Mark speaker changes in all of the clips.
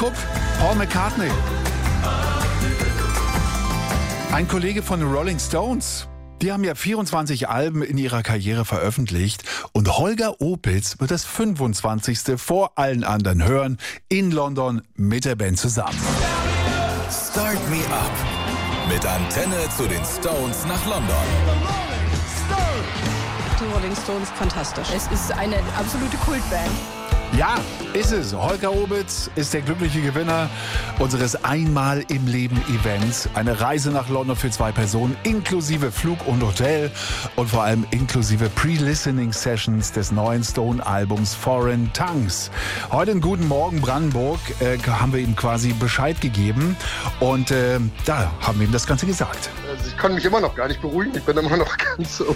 Speaker 1: Horoskop, Paul McCartney. Ein Kollege von den Rolling Stones. Die haben ja 24 Alben in ihrer Karriere veröffentlicht und Holger Opitz wird das 25. vor allen anderen hören in London mit der Band zusammen.
Speaker 2: Start Me Up mit Antenne zu den Stones nach London.
Speaker 3: Die Rolling Stones, fantastisch. Es ist eine absolute Kultband.
Speaker 1: Ja, ist es. Holger Opitz ist der glückliche Gewinner unseres Einmal im Leben Events. Eine Reise nach London für 2 Personen, inklusive Flug und Hotel und vor allem inklusive Pre-Listening Sessions des neuen Stone-Albums Foreign Tongues. Heute in Guten Morgen Brandenburg haben wir ihm quasi Bescheid gegeben und da haben wir ihm das Ganze gesagt.
Speaker 4: Also ich kann mich immer noch gar nicht beruhigen. Ich bin immer noch ganz so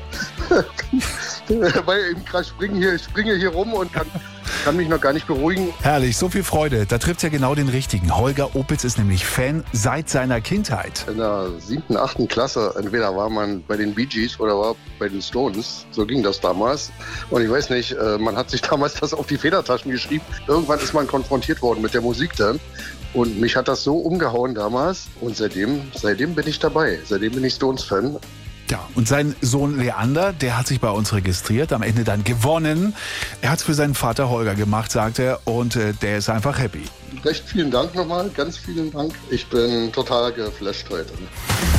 Speaker 4: weil ich springe hier rum und kann mich noch gar nicht beruhigen.
Speaker 1: Herrlich, so viel Freude. Da trifft ja genau den richtigen. Holger Opitz ist nämlich Fan seit seiner Kindheit.
Speaker 4: In der 7., 8. Klasse, entweder war man bei den Bee Gees oder war bei den Stones. So ging das damals. Und ich weiß nicht, man hat sich damals das auf die Federtaschen geschrieben. Irgendwann ist man konfrontiert worden mit der Musik dann. Und mich hat das so umgehauen damals. Und seitdem bin ich dabei. Seitdem bin ich Stones-Fan.
Speaker 1: Ja, und sein Sohn Leander, der hat sich bei uns registriert, am Ende dann gewonnen. Er hat es für seinen Vater Holger gemacht, sagt er, und der ist einfach happy.
Speaker 4: Recht vielen Dank nochmal, ganz vielen Dank. Ich bin total geflasht heute.